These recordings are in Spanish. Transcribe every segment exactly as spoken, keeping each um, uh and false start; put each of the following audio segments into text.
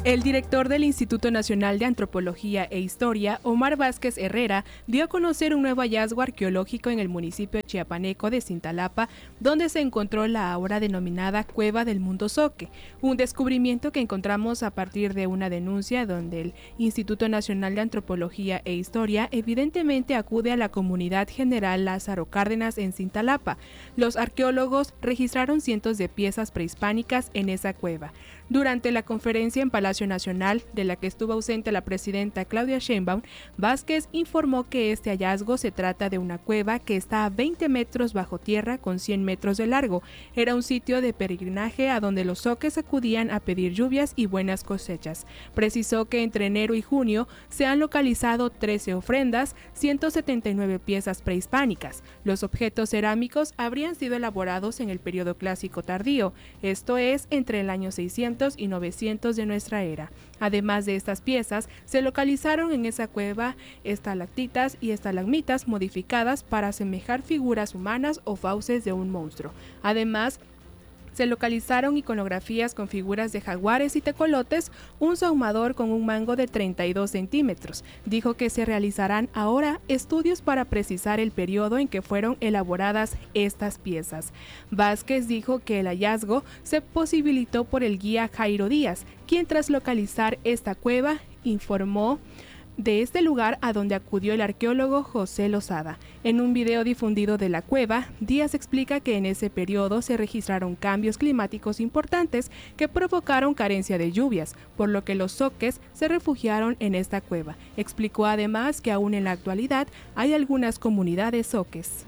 El director del Instituto Nacional de Antropología e Historia, Omar Vázquez Herrera, dio a conocer un nuevo hallazgo arqueológico en el municipio chiapaneco de Cintalapa, donde se encontró la ahora denominada Cueva del Mundo Zoque, un descubrimiento que encontramos a partir de una denuncia donde el Instituto Nacional de Antropología e Historia evidentemente acude a la comunidad general Lázaro Cárdenas en Cintalapa. Los arqueólogos registraron cientos de piezas prehispánicas en esa cueva. Durante la conferencia en Palacio Nacional, de la que estuvo ausente la presidenta Claudia Sheinbaum, Vázquez informó que este hallazgo se trata de una cueva que está a veinte metros bajo tierra con cien metros de largo. Era un sitio de peregrinaje a donde los zoques acudían a pedir lluvias y buenas cosechas. Precisó que entre enero y junio se han localizado trece ofrendas, ciento setenta y nueve piezas prehispánicas. Los objetos cerámicos habrían sido elaborados en el periodo clásico tardío, esto es, entre el año seiscientos y novecientos de nuestra era. Además de estas piezas, se localizaron en esa cueva estalactitas y estalagmitas modificadas para asemejar figuras humanas o fauces de un monstruo. Además, se localizaron iconografías con figuras de jaguares y tecolotes, un sahumador con un mango de treinta y dos centímetros. Dijo que se realizarán ahora estudios para precisar el periodo en que fueron elaboradas estas piezas. Vázquez dijo que el hallazgo se posibilitó por el guía Jairo Díaz, quien tras localizar esta cueva informó de este lugar a donde acudió el arqueólogo José Lozada. En un video difundido de la cueva, Díaz explica que en ese periodo se registraron cambios climáticos importantes que provocaron carencia de lluvias, por lo que los zoques se refugiaron en esta cueva. Explicó además que aún en la actualidad hay algunas comunidades zoques.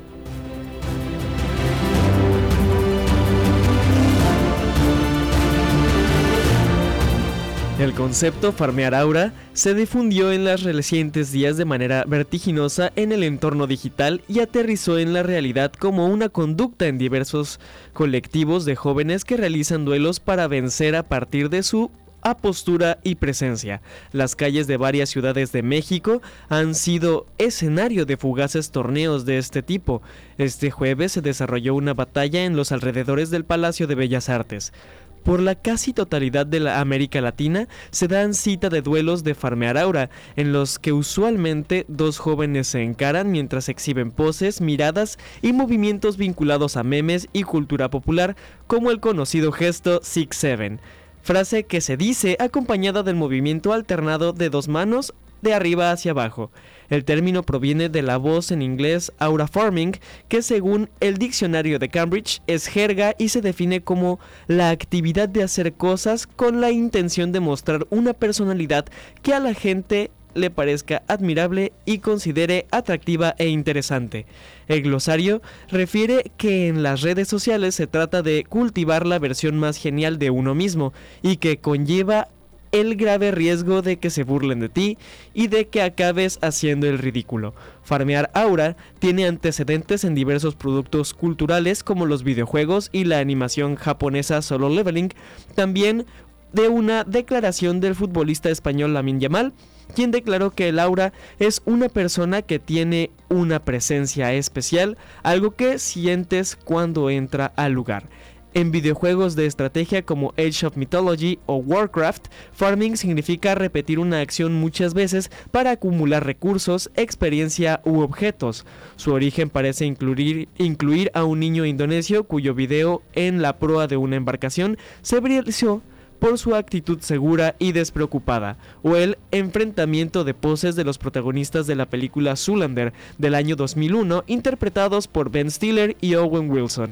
El concepto farmear aura se difundió en los recientes días de manera vertiginosa en el entorno digital y aterrizó en la realidad como una conducta en diversos colectivos de jóvenes que realizan duelos para vencer a partir de su apostura y presencia. Las calles de varias ciudades de México han sido escenario de fugaces torneos de este tipo. Este jueves se desarrolló una batalla en los alrededores del Palacio de Bellas Artes. Por la casi totalidad de la América Latina se dan cita de duelos de farmear aura, en los que usualmente dos jóvenes se encaran mientras exhiben poses, miradas y movimientos vinculados a memes y cultura popular, como el conocido gesto Six Seven, frase que se dice acompañada del movimiento alternado de dos manos de arriba hacia abajo. El término proviene de la voz en inglés aura farming, que según el diccionario de Cambridge es jerga y se define como la actividad de hacer cosas con la intención de mostrar una personalidad que a la gente le parezca admirable y considere atractiva e interesante. El glosario refiere que en las redes sociales se trata de cultivar la versión más genial de uno mismo y que conlleva el grave riesgo de que se burlen de ti y de que acabes haciendo el ridículo. Farmear aura tiene antecedentes en diversos productos culturales como los videojuegos y la animación japonesa Solo Leveling, también de una declaración del futbolista español Lamine Yamal, quien declaró que el aura es una persona que tiene una presencia especial, algo que sientes cuando entra al lugar. En videojuegos de estrategia como Age of Mythology o Warcraft, farming significa repetir una acción muchas veces para acumular recursos, experiencia u objetos. Su origen parece incluir, incluir a un niño indonesio cuyo video en la proa de una embarcación se viralizó por su actitud segura y despreocupada, o el enfrentamiento de poses de los protagonistas de la película Zoolander del año dos mil uno, interpretados por Ben Stiller y Owen Wilson.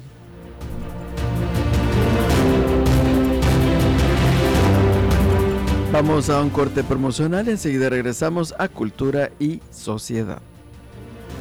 Vamos a un corte promocional, enseguida regresamos a Cultura y Sociedad.